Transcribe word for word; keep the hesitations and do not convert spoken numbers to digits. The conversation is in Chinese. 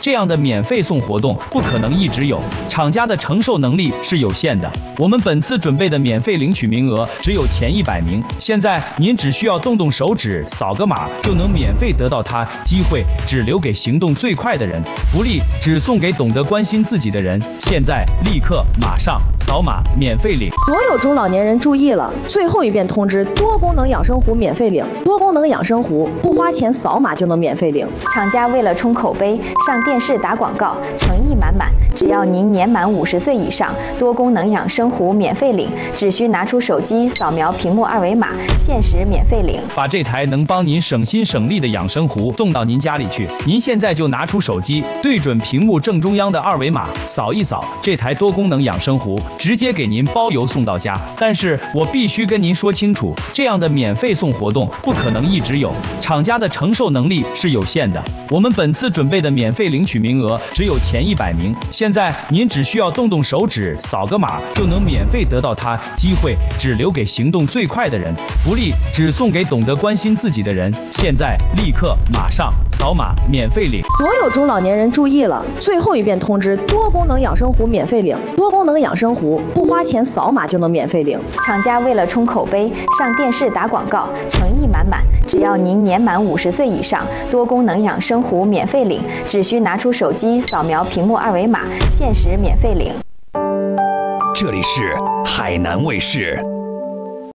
这样的免费送活动不可能一直有，厂家的承受能力是有限的。我们本次准备的免费领取名额只有前一百名，现在您只需要动动手指，扫个码就能免费得到它，机会只留给行动最快的人，福利只送给懂得关心自己的人。现在立刻马上扫码免费领！ 所有中老年人注意了，最后一遍通知：多功能养生壶免费领，多功能养生壶不花钱，扫码就能免费领。 厂家为了冲口碑，上电视打广告，诚意满满。只要您年满五十岁以上，多功能养生壶免费领，只需拿出手机扫描屏幕二维码，限时免费领。 把这台能帮您省心省力的养生壶送到您家里去。您现在就拿出手机，对准屏幕正中央的二维码，扫一扫，这台多功能养生壶直接给您包邮送到家。但是我必须跟您说清楚，这样的免费送活动不可能一直有，厂家的承受能力是有限的。我们本次准备的免费领取名额只有前一百名，现在您只需要动动手指，扫个码就能免费得到它，机会只留给行动最快的人，福利只送给懂得关心自己的人。现在立刻马上扫码免费领！ 所有中老年人注意了，最后一遍通知：多功能养生壶免费领，多功能养生壶不花钱，扫码就能免费领。 厂家为了冲口碑，上电视打广告，诚意满满。只要您年满五十岁以上，多功能养生壶免费领，只需拿出手机扫描屏幕二维码，限时免费领。 这里是海南卫视。